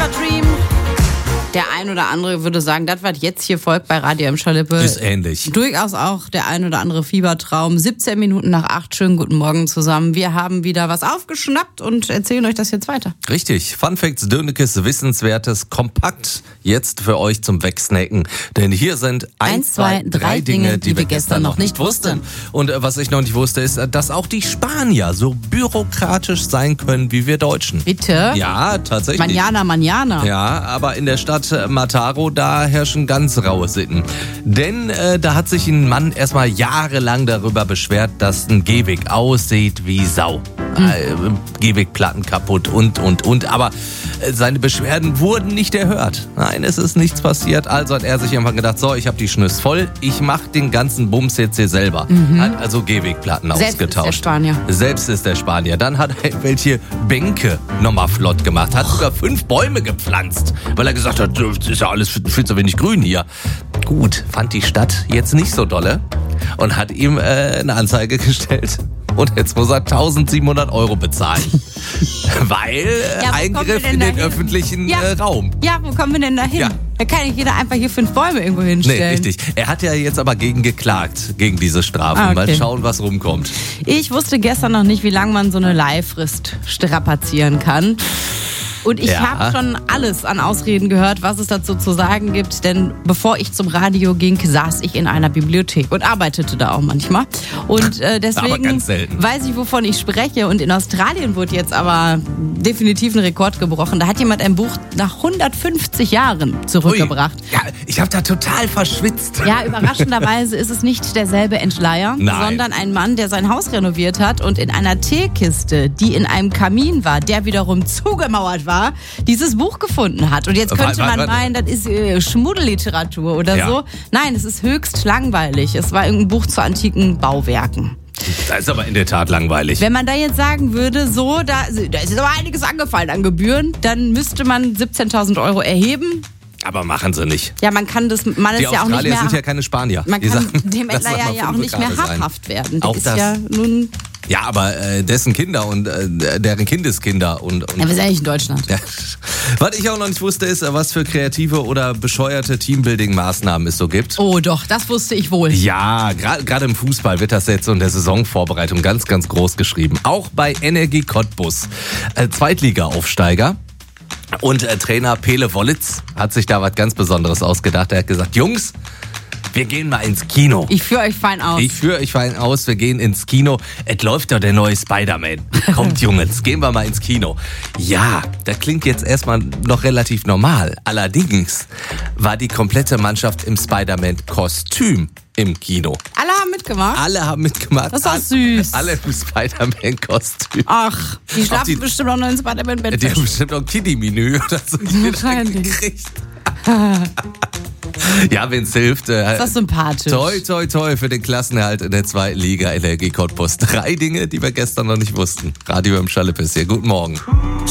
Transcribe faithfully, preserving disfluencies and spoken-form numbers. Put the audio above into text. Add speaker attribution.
Speaker 1: Fever Dream. Der ein oder andere würde sagen, das, was jetzt hier folgt bei Radio M. Schalippe,
Speaker 2: ist ähnlich.
Speaker 1: Durchaus auch der ein oder andere Fiebertraum. siebzehn Minuten nach acht, schönen guten Morgen zusammen. Wir haben wieder was aufgeschnappt und erzählen euch das jetzt weiter.
Speaker 2: Richtig, Fun Facts, Dönekes, Wissenswertes, kompakt jetzt für euch zum Wegsnacken. Denn hier sind eins, zwei, drei Dinge, die wir gestern noch nicht wussten. Und äh, was ich noch nicht wusste, ist, dass auch die Spanier so bürokratisch sein können wie wir Deutschen.
Speaker 1: Bitte?
Speaker 2: Ja, tatsächlich.
Speaker 1: Manjana, manjana.
Speaker 2: Ja, aber in der Stadt Mataro, da herrschen ganz raue Sitten. Denn äh, da hat sich ein Mann erstmal jahrelang darüber beschwert, dass ein Gehweg aussieht wie Sau. Mhm. Äh, Gehwegplatten kaputt und, und, und. Aber äh, seine Beschwerden wurden nicht erhört. Nein, es ist nichts passiert. Also hat er sich irgendwann gedacht, so, ich habe die Schnüss voll. Ich mache den ganzen Bums jetzt hier selber. Mhm. Hat also Gehwegplatten
Speaker 1: Selbst
Speaker 2: ausgetauscht.
Speaker 1: Ist der Spanier.
Speaker 2: Selbst ist der Spanier. Dann hat er welche Bänke nochmal flott gemacht. Hat sogar fünf Bäume gepflanzt. Weil er gesagt hat, das ist ja alles viel zu wenig grün hier. Gut, fand die Stadt jetzt nicht so dolle und hat ihm äh, eine Anzeige gestellt. Und jetzt muss er eintausendsiebenhundert Euro bezahlen. Weil äh,
Speaker 1: Ja,
Speaker 2: Eingriff in den öffentlichen
Speaker 1: Ja.
Speaker 2: äh, Raum.
Speaker 1: Ja, wo kommen wir denn da hin?
Speaker 2: Ja.
Speaker 1: Da kann nicht jeder einfach hier fünf Bäume irgendwo
Speaker 2: Nee,
Speaker 1: hinstellen.
Speaker 2: richtig. Er hat ja jetzt aber gegen geklagt, gegen diese Strafen.
Speaker 1: Ah, okay.
Speaker 2: Mal schauen, was rumkommt.
Speaker 1: Ich wusste gestern noch nicht, wie lange man so eine Leihfrist strapazieren kann. Und ich
Speaker 2: Ja.
Speaker 1: habe schon alles an Ausreden gehört, was es dazu zu sagen gibt. Denn bevor ich zum Radio ging, saß ich in einer Bibliothek und arbeitete da auch manchmal. Und äh, deswegen
Speaker 2: Aber ganz selten.
Speaker 1: weiß ich, wovon ich spreche. Und in Australien wurde jetzt aber definitiv ein Rekord gebrochen. Da hat jemand ein Buch nach hundertfünfzig Jahren zurückgebracht.
Speaker 2: Ui. Ja, ich habe da total verschwitzt.
Speaker 1: Ja, überraschenderweise ist es nicht derselbe Entschleier,
Speaker 2: Nein.
Speaker 1: sondern ein Mann, der sein Haus renoviert hat und in einer Teekiste, die in einem Kamin war, der wiederum zugemauert war, dieses Buch gefunden hat. Und jetzt könnte man meinen, das ist äh, Schmuddelliteratur oder
Speaker 2: Ja.
Speaker 1: so. Nein, es ist höchst langweilig. Es war irgendein Buch zu antiken Bauwerken.
Speaker 2: Das ist aber in der Tat langweilig.
Speaker 1: Wenn man da jetzt sagen würde, so, da, da ist jetzt aber einiges angefallen an Gebühren, dann müsste man siebzehntausend Euro erheben.
Speaker 2: Aber machen sie nicht.
Speaker 1: Ja, man kann das, man
Speaker 2: Die
Speaker 1: ist ja auch nicht
Speaker 2: Australier
Speaker 1: mehr...
Speaker 2: sind ja keine Spanier.
Speaker 1: Man
Speaker 2: Die
Speaker 1: kann
Speaker 2: sagen,
Speaker 1: dem
Speaker 2: lass
Speaker 1: Händler
Speaker 2: mal
Speaker 1: ja auch
Speaker 2: fünf
Speaker 1: nicht mehr
Speaker 2: Grad sein.
Speaker 1: habhaft werden. Der
Speaker 2: Auch
Speaker 1: ist
Speaker 2: das.
Speaker 1: ja nun...
Speaker 2: Ja, aber äh, dessen Kinder und äh, deren Kindeskinder und, und
Speaker 1: Ja, wir sind ja nicht in Deutschland.
Speaker 2: ja. Was ich auch noch nicht wusste, ist, was für kreative oder bescheuerte Teambuilding-Maßnahmen es so gibt.
Speaker 1: Oh doch, das wusste ich wohl.
Speaker 2: Ja, gerade im Fußball wird das jetzt so in der Saisonvorbereitung ganz, ganz groß geschrieben. Auch bei Energie Cottbus. Äh, Zweitliga-Aufsteiger. Und äh, Trainer Pele Wollitz hat sich da was ganz Besonderes ausgedacht. Er hat gesagt, Jungs, wir gehen mal ins Kino.
Speaker 1: Ich führe euch fein aus.
Speaker 2: Ich führe euch fein aus, wir gehen ins Kino. Es läuft doch der neue Spider-Man. Kommt, Jungs, gehen wir mal ins Kino. Ja, das klingt jetzt erstmal noch relativ normal. Allerdings war die komplette Mannschaft im Spider-Man-Kostüm im Kino.
Speaker 1: Alle haben mitgemacht.
Speaker 2: Alle haben mitgemacht.
Speaker 1: Das ist doch süß.
Speaker 2: Alle im Spider-Man-Kostüm.
Speaker 1: Ach, die schlafen
Speaker 2: die-
Speaker 1: bestimmt auch noch ins Spider-Man-Bett.
Speaker 2: Die haben bestimmt auch ein Kiddie-Menü oder so
Speaker 1: Wahrscheinlich.
Speaker 2: gekriegt. Ja, wenn's hilft. Äh,
Speaker 1: Ist das sympathisch.
Speaker 2: Toi, toi, toi für den Klassenerhalt in der zweiten Liga Energie Cottbus. Drei Dinge, die wir gestern noch nicht wussten. Radio im Schalippe ist hier. Guten Morgen.